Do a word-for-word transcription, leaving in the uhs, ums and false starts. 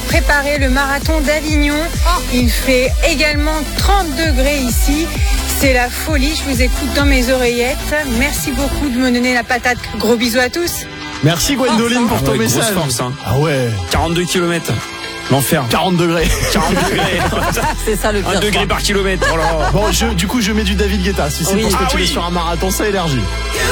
préparer le marathon d'Avignon. Il fait également trente degrés ici. C'est la folie, je vous écoute dans mes oreillettes. Merci beaucoup de me donner la patate. Gros bisous à tous. Merci Gwendoline pour ton Ouais, grosse message. force, hein. Ah ouais, quarante-deux kilomètres. L'enfer. quarante degrés. quarante degrés. C'est ça le pire. Un degré par kilomètre. Oh là là. Bon, je, du coup, je mets du David Guetta. Si c'est Oui. pour se Ah motiver oui. sur un marathon, ça énergie.